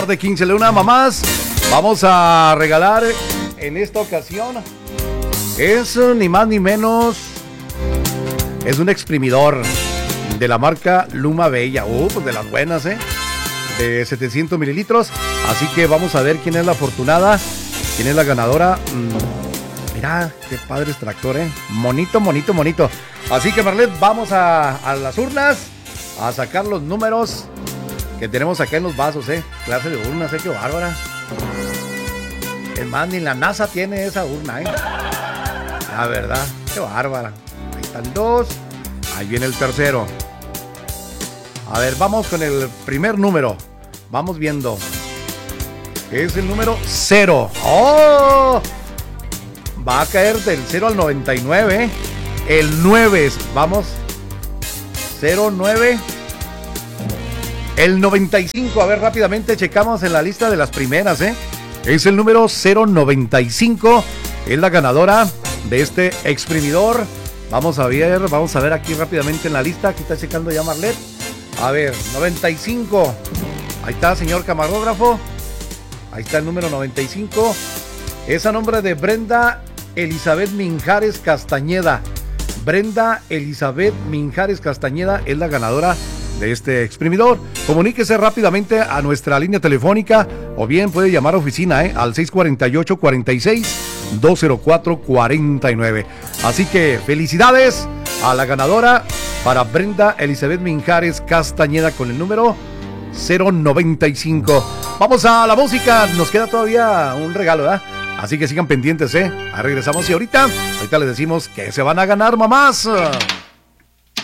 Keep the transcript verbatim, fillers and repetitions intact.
De quince Luna, mamás, vamos a regalar en esta ocasión. Es ni más ni menos, es un exprimidor de la marca Luma Bella. Uh, pues de las buenas, eh. De setecientos mililitros. Así que vamos a ver quién es la afortunada, quién es la ganadora. Mm, mira, qué padre extractor, eh. Monito, monito, monito. Así que, Marlet, vamos a, a las urnas a sacar los números que tenemos acá en los vasos, eh. Clase de urnas, eh, qué bárbara. Es más, ni la NASA tiene esa urna, eh. La verdad, qué bárbara. Ahí están dos. Ahí viene el tercero. A ver, vamos con el primer número. Vamos viendo. Es el número cero. ¡Oh! Va a caer del cero al noventa y nueve, eh. El nueve. Vamos. cero, nueve. El noventa y cinco, a ver, rápidamente checamos en la lista de las primeras, ¿eh? Es el número cero noventa y cinco, es la ganadora de este exprimidor. Vamos a ver, vamos a ver aquí rápidamente en la lista. Aquí está checando ya Marlet. A ver, noventa y cinco. Ahí está, señor camarógrafo. Ahí está el número noventa y cinco. Es a nombre de Brenda Elizabeth Minjares Castañeda. Brenda Elizabeth Minjares Castañeda es la ganadora de este exprimidor. Comuníquese rápidamente a nuestra línea telefónica o bien puede llamar a oficina, eh, al seis cuatro ocho, cuatro seis, dos cero cuatro, cuatro nueve. Así que felicidades a la ganadora para Brenda Elizabeth Minjares Castañeda con el número cero noventa y cinco. Vamos a la música, nos queda todavía un regalo, ¿verdad? Así que sigan pendientes, eh. Ahí regresamos y ahorita, ahorita les decimos que se van a ganar, mamás.